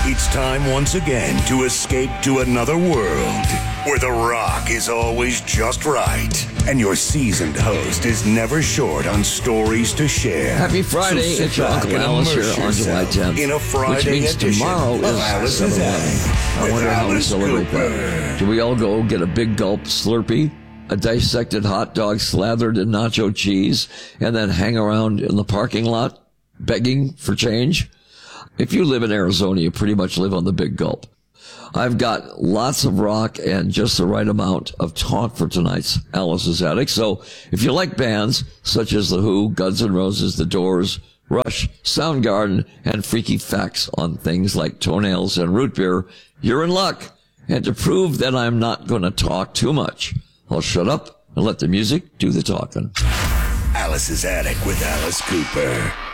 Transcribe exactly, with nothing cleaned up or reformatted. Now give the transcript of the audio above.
It's time once again to escape to another world where the rock is always just right and your seasoned host is never short on stories to share. Happy Friday. So it's your Uncle Alice here on July tenth, in a Friday which means tomorrow is seven eleven. I wonder how we celebrate Cooper. that. Do we all go get a big gulp Slurpee, a dissected hot dog slathered in nacho cheese, and then hang around in the parking lot begging for change? If you live in Arizona, you pretty much live on the big gulp. I've got lots of rock and just the right amount of talk for tonight's Alice's Attic. So if you like bands such as The Who, Guns N' Roses, The Doors, Rush, Soundgarden, and freaky facts on things like toenails and root beer, you're in luck. And to prove that I'm not going to talk too much, I'll shut up and let the music do the talking. Alice's Attic with Alice Cooper.